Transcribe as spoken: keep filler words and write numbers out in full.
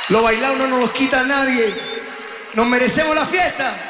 Lo bailado no nos los quita nadie. Nos merecemos la fiesta.